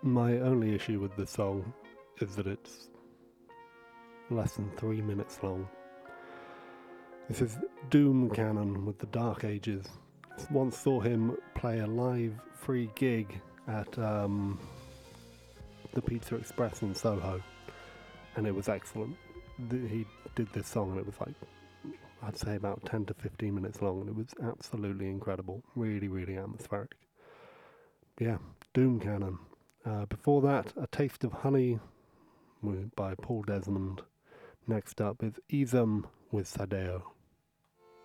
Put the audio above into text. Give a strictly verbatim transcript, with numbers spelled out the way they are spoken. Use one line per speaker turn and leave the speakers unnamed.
My only issue with this song is that it's less than three minutes long. This is Doom Cannon with the Dark Ages. I once saw him play a live free gig at um, the Pizza Express in Soho, and it was excellent. The, he did this song and it was like, I'd say about ten to fifteen minutes long, and it was absolutely incredible. Really, really atmospheric. Yeah, Doom Cannon. Uh, before that, A Taste of Honey by Paul Desmond. Next up is Ezum with Sadeo.